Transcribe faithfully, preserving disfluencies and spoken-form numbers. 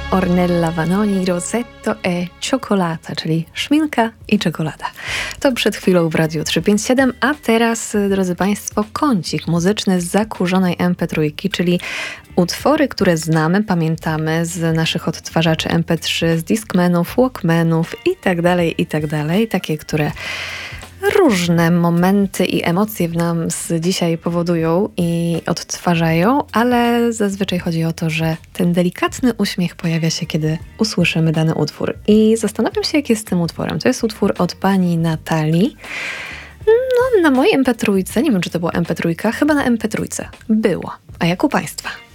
Ornella Vanoni, Rosetto e Cioccolata, czyli szminka i czekolada. To przed chwilą w Radiu trzysta pięćdziesiąt siedem, a teraz, drodzy Państwo, kącik muzyczny z zakurzonej em pe trzy, czyli utwory, które znamy, pamiętamy z naszych odtwarzaczy em pe trzy, z Discmanów, Walkmanów i tak dalej, i tak dalej. Takie, które różne momenty i emocje w nas dzisiaj powodują i odtwarzają, ale zazwyczaj chodzi o to, że ten delikatny uśmiech pojawia się, kiedy usłyszymy dany utwór. I zastanawiam się, jak jest z tym utworem. To jest utwór od pani Natalii. No, na mojej em pe trzy, nie wiem, czy to była em pe trzy, chyba na em pe trzy było. A jak u Państwa?